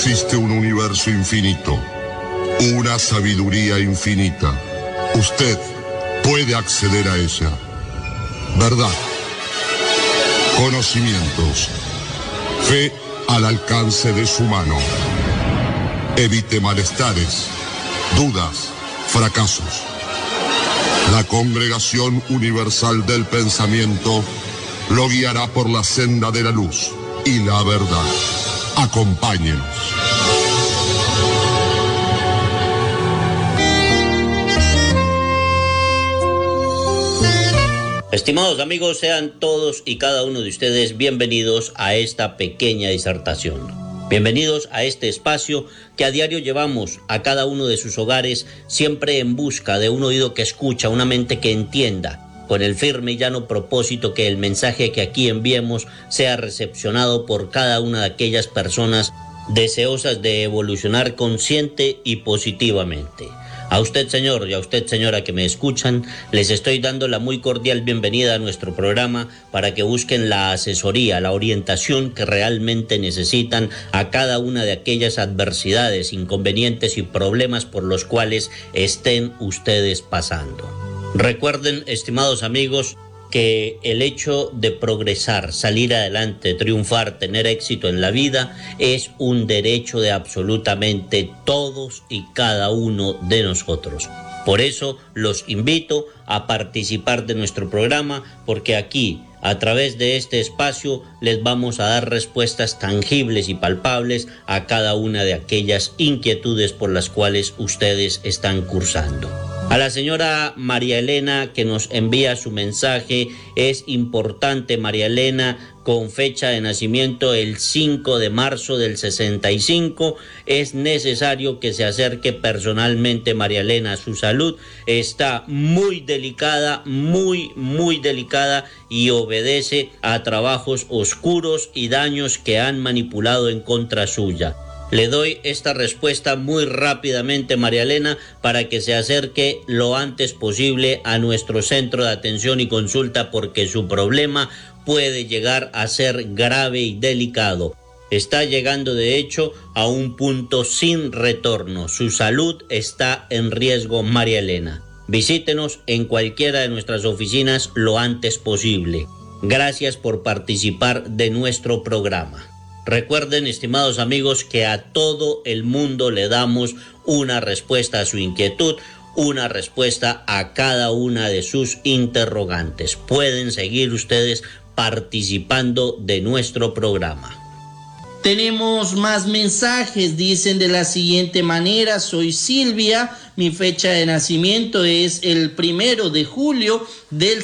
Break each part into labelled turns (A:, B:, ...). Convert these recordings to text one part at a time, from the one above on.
A: Existe un universo infinito, una sabiduría infinita. Usted puede acceder a ella. Verdad, conocimientos, fe al alcance de su mano. Evite malestares, dudas, fracasos. La Congregación Universal del Pensamiento lo guiará por la senda de la luz y la verdad. Acompáñenos.
B: Estimados amigos, sean todos y cada uno de ustedes bienvenidos a esta pequeña disertación. Bienvenidos a este espacio que a diario llevamos a cada uno de sus hogares, siempre en busca de un oído que escucha, una mente que entienda, con el firme y llano propósito que el mensaje que aquí enviemos sea recepcionado por cada una de aquellas personas deseosas de evolucionar consciente y positivamente. A usted, señor, y a usted, señora, que me escuchan, les estoy dando la muy cordial bienvenida a nuestro programa para que busquen la asesoría, la orientación que realmente necesitan a cada una de aquellas adversidades, inconvenientes y problemas por los cuales estén ustedes pasando. Recuerden, estimados amigos, que el hecho de progresar, salir adelante, triunfar, tener éxito en la vida es un derecho de absolutamente todos y cada uno de nosotros. Por eso los invito a participar de nuestro programa, porque aquí, a través de este espacio, les vamos a dar respuestas tangibles y palpables a cada una de aquellas inquietudes por las cuales ustedes están cursando. A la señora María Elena, que nos envía su mensaje, es importante, María Elena, con fecha de nacimiento el 5 de marzo del 65, es necesario que se acerque personalmente María Elena. Su salud está muy delicada, muy delicada, y obedece a trabajos oscuros y daños que han manipulado en contra suya. Le doy esta respuesta muy rápidamente, María Elena, para que se acerque lo antes posible a nuestro centro de atención y consulta, porque su problema puede llegar a ser grave y delicado. Está llegando, de hecho, a un punto sin retorno. Su salud está en riesgo, María Elena. Visítenos en cualquiera de nuestras oficinas lo antes posible. Gracias por participar de nuestro programa. Recuerden, estimados amigos, que a todo el mundo le damos una respuesta a su inquietud, una respuesta a cada una de sus interrogantes. Pueden seguir ustedes participando de nuestro programa.
C: Tenemos más mensajes, dicen de la siguiente manera: soy Silvia, mi fecha de nacimiento es el 1 de julio del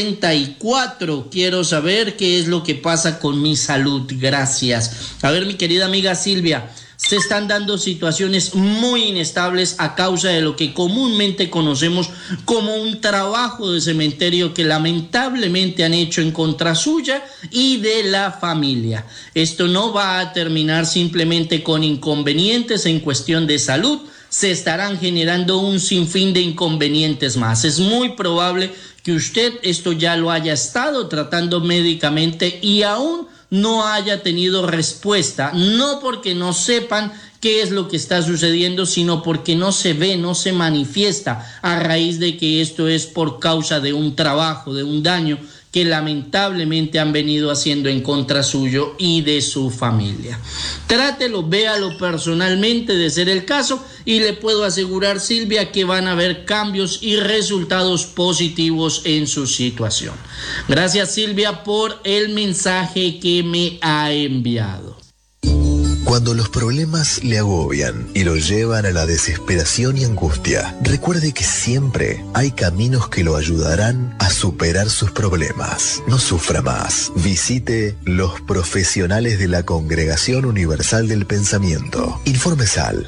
C: 64. Quiero saber qué es lo que pasa con mi salud. Gracias. A ver, mi querida amiga Silvia, se están dando situaciones muy inestables a causa de lo que comúnmente conocemos como un trabajo de cementerio que lamentablemente han hecho en contra suya y de la familia. Esto no va a terminar simplemente con inconvenientes en cuestión de salud. Se estarán generando un sinfín de inconvenientes más. Es muy probable que usted esto ya lo haya estado tratando médicamente y aún no haya tenido respuesta, no porque no sepan qué es lo que está sucediendo, sino porque no se ve, no se manifiesta, a raíz de que esto es por causa de un trabajo, de un daño que lamentablemente han venido haciendo en contra suyo y de su familia. Trátelo, véalo personalmente de ser el caso, y le puedo asegurar, Silvia, que van a haber cambios y resultados positivos en su situación. Gracias, Silvia, por el mensaje que me ha enviado.
D: Cuando los problemas le agobian y lo llevan a la desesperación y angustia, recuerde que siempre hay caminos que lo ayudarán a superar sus problemas. No sufra más. Visite los profesionales de la Congregación Universal del Pensamiento. Informes al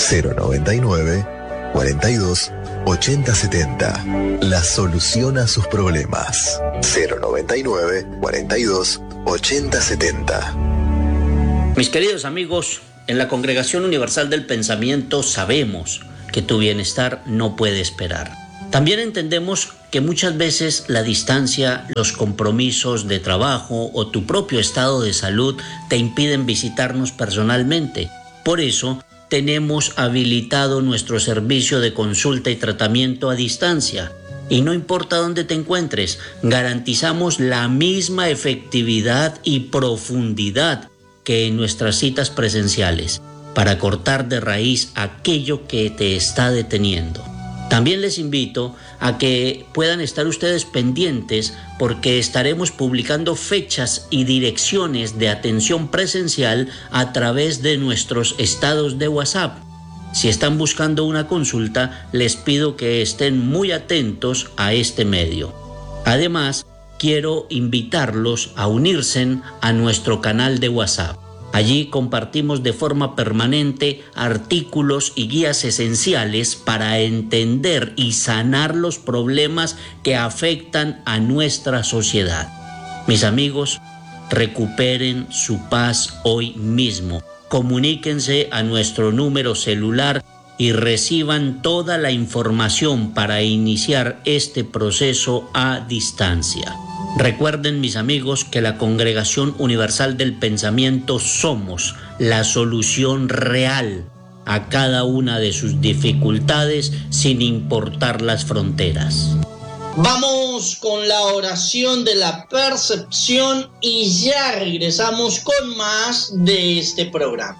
D: 099 42 80 70. La solución a sus problemas. 099 42 80 70.
B: Mis queridos amigos, en la Congregación Universal del Pensamiento sabemos que tu bienestar no puede esperar. También entendemos que muchas veces la distancia, los compromisos de trabajo o tu propio estado de salud te impiden visitarnos personalmente. Por eso, tenemos habilitado nuestro servicio de consulta y tratamiento a distancia. Y no importa dónde te encuentres, garantizamos la misma efectividad y profundidad que en nuestras citas presenciales para cortar de raíz aquello que te está deteniendo. También les invito a que puedan estar ustedes pendientes porque estaremos publicando fechas y direcciones de atención presencial a través de nuestros estados de WhatsApp. Si están buscando una consulta, les pido que estén muy atentos a este medio. Además, quiero invitarlos a unirse a nuestro canal de WhatsApp. Allí compartimos de forma permanente artículos y guías esenciales para entender y sanar los problemas que afectan a nuestra sociedad. Mis amigos, recuperen su paz hoy mismo. Comuníquense a nuestro número celular y reciban toda la información para iniciar este proceso a distancia. Recuerden, mis amigos, que la Congregación Universal del Pensamiento somos la solución real a cada una de sus dificultades sin importar las fronteras.
C: Vamos con la oración de la percepción y ya regresamos con más de este programa.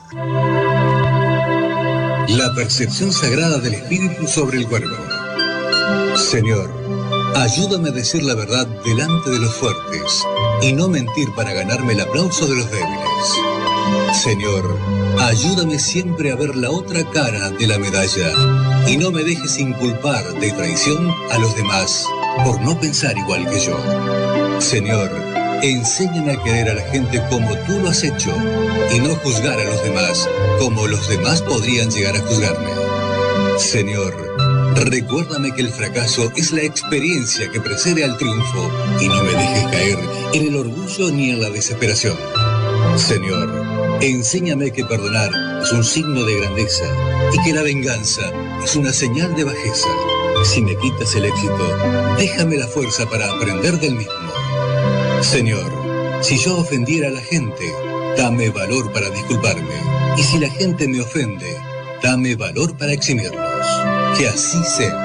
E: La percepción sagrada del espíritu sobre el cuerpo. Señor, ayúdame a decir la verdad delante de los fuertes y no mentir para ganarme el aplauso de los débiles. Señor, ayúdame siempre a ver la otra cara de la medalla y no me dejes inculpar de traición a los demás por no pensar igual que yo. Señor, enséñame a querer a la gente como tú lo has hecho y no juzgar a los demás como los demás podrían llegar a juzgarme. Señor, recuérdame que el fracaso es la experiencia que precede al triunfo y no me dejes caer en el orgullo ni en la desesperación. Señor, enséñame que perdonar es un signo de grandeza y que la venganza es una señal de bajeza. Si me quitas el éxito, déjame la fuerza para aprender del mismo. Señor, si yo ofendiera a la gente, dame valor para disculparme. Y si la gente me ofende, dame valor para eximirlos. Que así sea.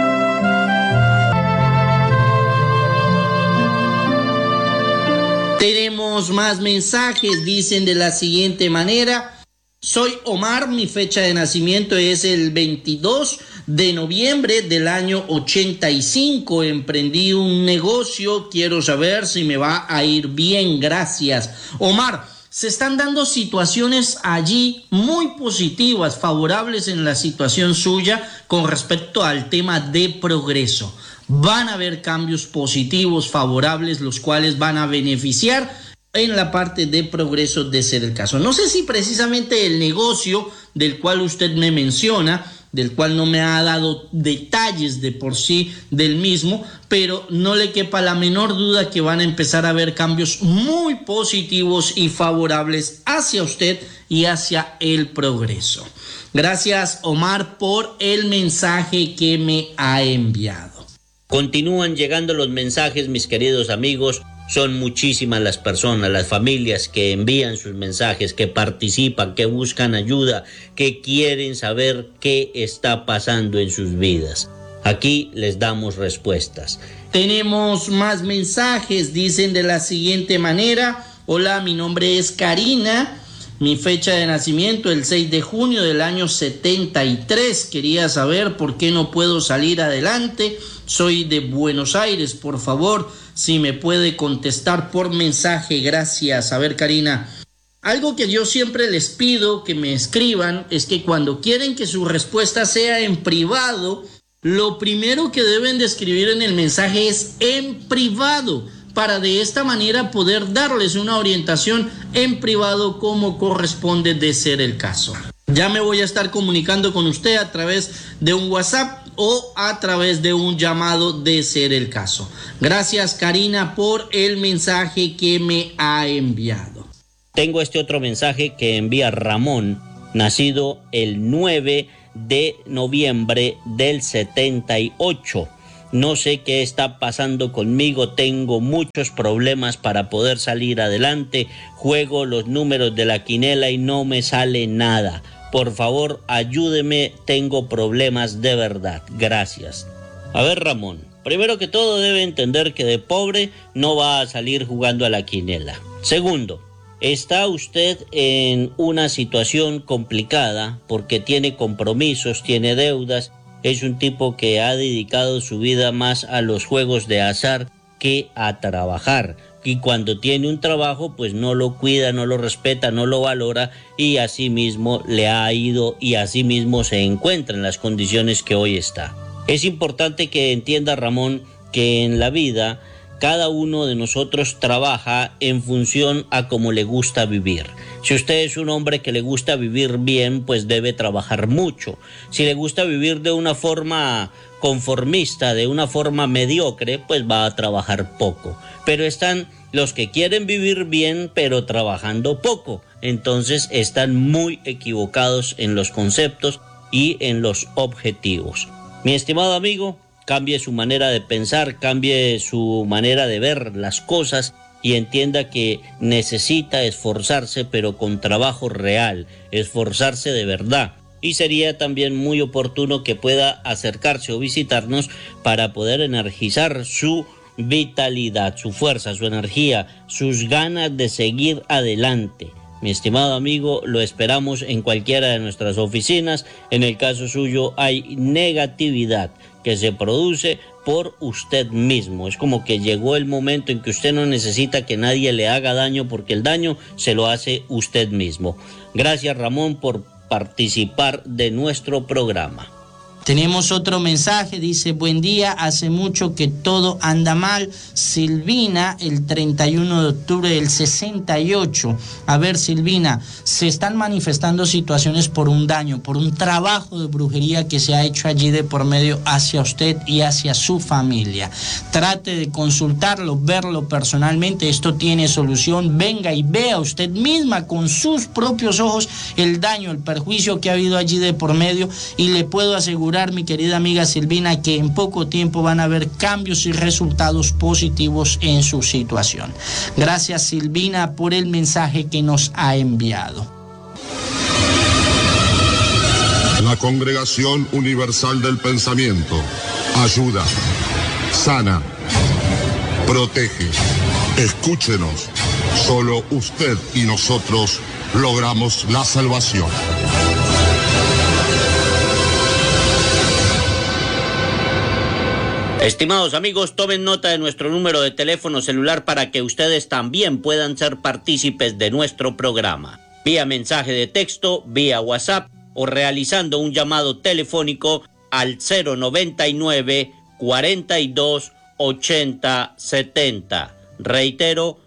C: Tenemos más mensajes, dicen de la siguiente manera. Soy Omar, mi fecha de nacimiento es el 22 de noviembre del año 85. Emprendí un negocio, quiero saber si me va a ir bien, gracias. Omar, se están dando situaciones allí muy positivas, favorables en la situación suya con respecto al tema de progreso. Van a haber cambios positivos, favorables, los cuales van a beneficiar en la parte de progreso de ser el caso. No sé si precisamente el negocio del cual usted me menciona, del cual no me ha dado detalles de por sí del mismo, pero no le quepa la menor duda que van a empezar a haber cambios muy positivos y favorables hacia usted y hacia el progreso. Gracias, Omar, por el mensaje que me ha enviado.
B: Continúan llegando los mensajes, mis queridos amigos. Son muchísimas las personas, las familias que envían sus mensajes, que participan, que buscan ayuda, que quieren saber qué está pasando en sus vidas. Aquí les damos respuestas.
C: Tenemos más mensajes, dicen de la siguiente manera. Hola, mi nombre es Karina. Mi fecha de nacimiento, el 6 de junio del año 73. Quería saber por qué no puedo salir adelante. Soy de Buenos Aires, por favor, si me puede contestar por mensaje, gracias. A ver, Karina, algo que yo siempre les pido que me escriban es que cuando quieren que su respuesta sea en privado, lo primero que deben de escribir en el mensaje es en privado, para de esta manera poder darles una orientación en privado como corresponde de ser el caso. Ya me voy a estar comunicando con usted a través de un WhatsApp o a través de un llamado de ser el caso. Gracias, Karina, por el mensaje que me ha enviado.
B: Tengo este otro mensaje que envía Ramón, nacido el 9 de noviembre del 78. No sé qué está pasando conmigo, tengo muchos problemas para poder salir adelante, juego los números de la quinela y no me sale nada. Por favor, ayúdeme, tengo problemas de verdad. Gracias. A ver, Ramón, primero que todo debe entender que de pobre no va a salir jugando a la quinela. Segundo, está usted en una situación complicada porque tiene compromisos, tiene deudas. Es un tipo que ha dedicado su vida más a los juegos de azar que a trabajar. Y cuando tiene un trabajo, pues no lo cuida, no lo respeta, no lo valora y así mismo le ha ido y así mismo se encuentra en las condiciones que hoy está. Es importante que entienda, Ramón, que en la vida cada uno de nosotros trabaja en función a cómo le gusta vivir. Si usted es un hombre que le gusta vivir bien, pues debe trabajar mucho. Si le gusta vivir de una forma conformista, de una forma mediocre, pues va a trabajar poco. Pero están los que quieren vivir bien, pero trabajando poco. Entonces están muy equivocados en los conceptos y en los objetivos. Mi estimado amigo, cambie su manera de pensar, cambie su manera de ver las cosas y entienda que necesita esforzarse, pero con trabajo real, esforzarse de verdad. Y sería también muy oportuno que pueda acercarse o visitarnos para poder energizar su vitalidad, su fuerza, su energía, sus ganas de seguir adelante. Mi estimado amigo, lo esperamos en cualquiera de nuestras oficinas. En el caso suyo hay negatividad que se produce por usted mismo. Es como que llegó el momento en que usted no necesita que nadie le haga daño porque el daño se lo hace usted mismo. Gracias, Ramón, por participar de nuestro programa.
C: Tenemos otro mensaje, dice: buen día, hace mucho que todo anda mal. Silvina, el 31 de octubre del 68. A ver, Silvina, se están manifestando situaciones por un daño, por un trabajo de brujería que se ha hecho allí de por medio hacia usted y hacia su familia. Trate de consultarlo, verlo personalmente, esto tiene solución. Venga y vea usted misma con sus propios ojos el daño, el perjuicio que ha habido allí de por medio y le puedo asegurar, mi querida amiga Silvina, que en poco tiempo van a haber cambios y resultados positivos en su situación. Gracias, Silvina, por el mensaje que nos ha enviado.
A: La Congregación Universal del Pensamiento ayuda, sana, protege. Escúchenos. Solo usted y nosotros logramos la salvación.
B: Estimados amigos, tomen nota de nuestro número de teléfono celular para que ustedes también puedan ser partícipes de nuestro programa. Vía mensaje de texto, vía WhatsApp o realizando un llamado telefónico al 099 42 80 70. Reitero,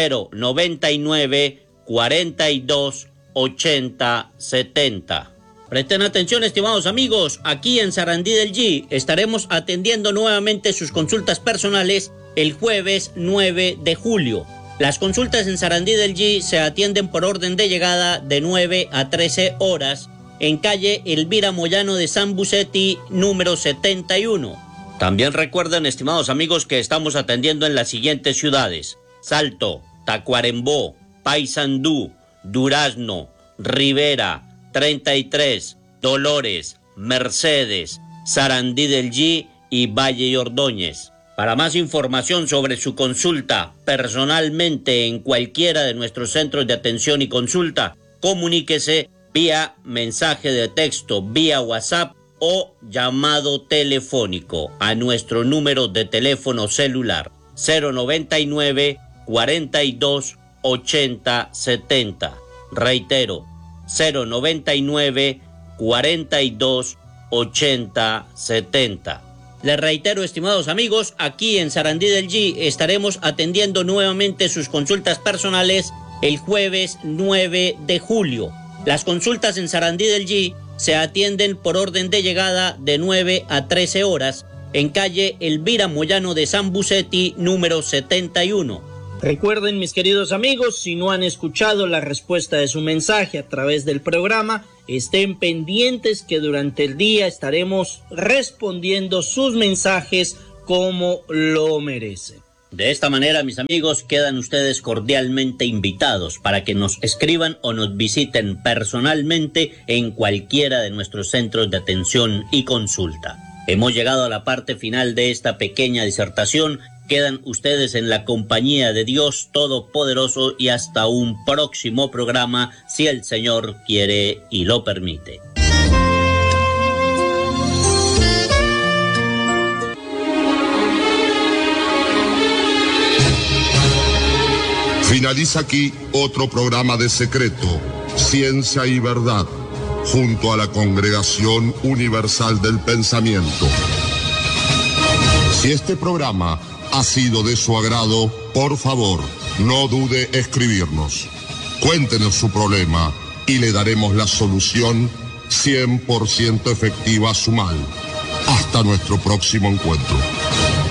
B: 099 42 80 70. Presten atención, estimados amigos, aquí en Sarandí del G estaremos atendiendo nuevamente sus consultas personales el jueves 9 de julio. Las consultas en Sarandí del G se atienden por orden de llegada de 9 a 13 horas en calle Elvira Moyano de San Bucetti, número 71. También recuerden, estimados amigos, que estamos atendiendo en las siguientes ciudades: Salto, Tacuarembó, Paysandú, Durazno, Rivera, 33, Dolores, Mercedes, Sarandí del G y Valle y Ordóñez. Para más información sobre su consulta personalmente en cualquiera de nuestros centros de atención y consulta, comuníquese vía mensaje de texto, vía WhatsApp o llamado telefónico a nuestro número de teléfono celular 099 42 80 70. Reitero, 099 42 80 70. Les reitero, estimados amigos, aquí en Sarandí del G estaremos atendiendo nuevamente sus consultas personales el jueves 9 de julio. Las consultas en Sarandí del G se atienden por orden de llegada de 9 a 13 horas en calle Elvira Moyano de San Bucetti, número 71. Recuerden, mis queridos amigos, si no han escuchado la respuesta de su mensaje a través del programa, estén pendientes que durante el día estaremos respondiendo sus mensajes como lo merecen. De esta manera, mis amigos, quedan ustedes cordialmente invitados para que nos escriban o nos visiten personalmente en cualquiera de nuestros centros de atención y consulta. Hemos llegado a la parte final de esta pequeña disertación. Quedan ustedes en la compañía de Dios Todopoderoso y hasta un próximo programa, si el Señor quiere y lo permite.
A: Finaliza aquí otro programa de Secreto, Ciencia y Verdad, junto a la Congregación Universal del Pensamiento. Si este programa ha sido de su agrado, por favor, no dude escribirnos. Cuéntenos su problema y le daremos la solución 100% efectiva a su mal. Hasta nuestro próximo encuentro.